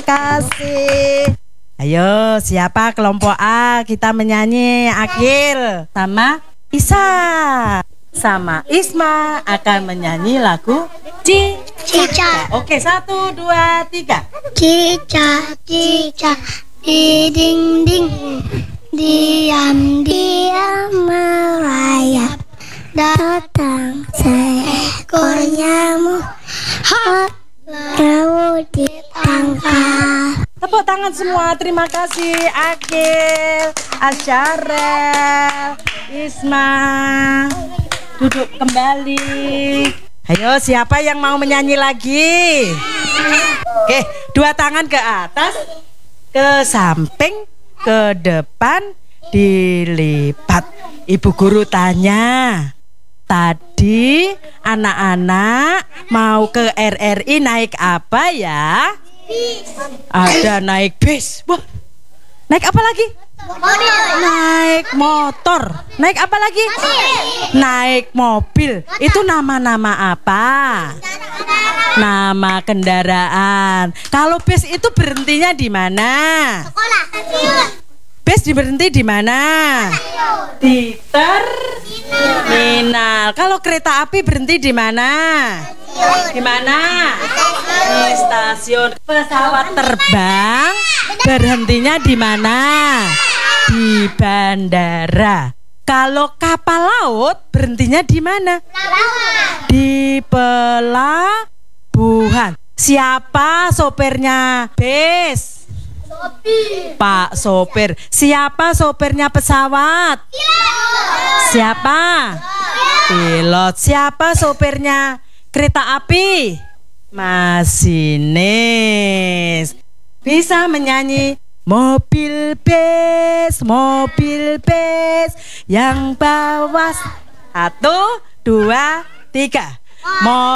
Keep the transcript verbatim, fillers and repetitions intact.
kasih. Ayo, siapa kelompok A? Kita menyanyi. Akil sama Isa sama Isma akan menyanyi lagu Cica. Oke, satu, dua, tiga. Cica, cica, di ding ding, diam diam merayap, datang seekor nyamuk, hot lalu ditangkap. Tepuk tangan semua, terima kasih Akil, Asyarel, Isma. Duduk kembali. Ayo, siapa yang mau menyanyi lagi? Oke, dua tangan ke atas, ke samping, ke depan, dilipat. Ibu guru tanya, tadi anak-anak mau ke R R I naik apa ya? Bis. Ada naik bis. Wah, naik apa lagi? Mobil. Naik motor. Naik apa lagi? Mobil. Naik mobil. Itu nama-nama apa? Nama kendaraan. Kalau bis itu berhentinya di mana? Sekolah. Bis berhenti di mana? Di terminal. Kalau kereta api berhenti di mana? Di mana? Di stasiun. Pesawat terbang berhentinya di mana? Di bandara. Kalau kapal laut berhentinya di mana? Di pelabuhan. Siapa sopirnya bis? Sopir. Pak sopir. Siapa sopirnya pesawat? Pilot. Siapa? Pilot. Siapa sopirnya kereta api? Masinis. Bisa menyanyi mobil bis, mobil bis yang bawa satu, dua, tiga. Mobil